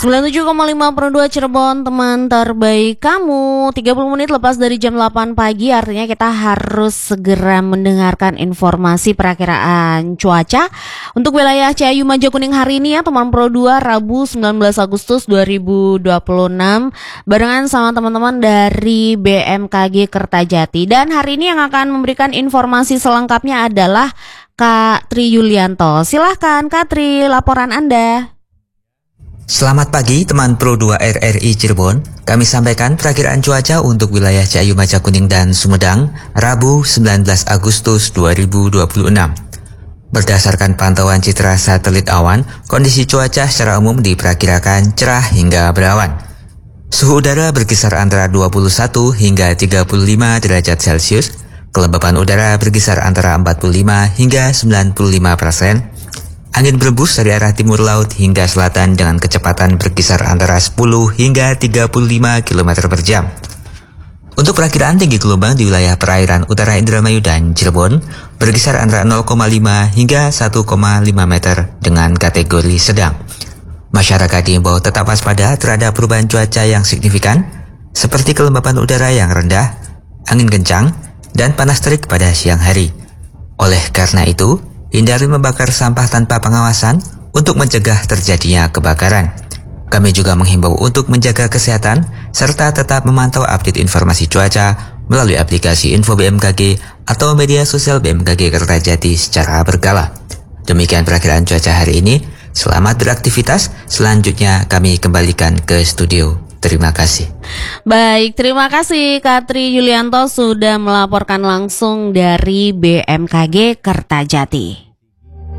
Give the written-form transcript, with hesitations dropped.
97,52 Cirebon, teman terbaik kamu. 30 menit lepas dari jam 8 pagi, artinya kita harus segera mendengarkan informasi perakiraan cuaca untuk wilayah Ciayu Majakuning hari ini ya teman Pro 2, Rabu 19 Agustus 2026, barengan sama teman-teman dari BMKG Kertajati. Dan hari ini yang akan memberikan informasi selengkapnya adalah Kak Tri Yulianto. Silahkan Kak Tri, laporan Anda. Selamat pagi teman Pro 2 RRI Cirebon. Kami sampaikan perakiraan cuaca untuk wilayah Ciayu Majakuning dan Sumedang, Rabu 19 Agustus 2026. Berdasarkan pantauan citra satelit awan, kondisi cuaca secara umum diperkirakan cerah hingga berawan. Suhu udara berkisar antara 21 hingga 35 derajat Celcius, kelembapan udara berkisar antara 45 hingga 95%. Angin berembus dari arah timur laut hingga selatan dengan kecepatan berkisar antara 10 hingga 35 km per jam. Untuk perakiraan tinggi gelombang di wilayah perairan utara Indramayu dan Cirebon berkisar antara 0,5 hingga 1,5 meter dengan kategori sedang. Masyarakat diimbau tetap waspada terhadap perubahan cuaca yang signifikan seperti kelembapan udara yang rendah, angin kencang, dan panas terik pada siang hari. Oleh karena itu, hindari membakar sampah tanpa pengawasan untuk mencegah terjadinya kebakaran. Kami juga menghimbau untuk menjaga kesehatan serta tetap memantau update informasi cuaca melalui aplikasi Info BMKG atau media sosial BMKG Kertajati secara berkala. Demikian perakiraan cuaca hari ini. Selamat beraktivitas. Selanjutnya kami kembalikan ke studio. Terima kasih. Baik, terima kasih Kak Tri Yulianto sudah melaporkan langsung dari BMKG Kertajati.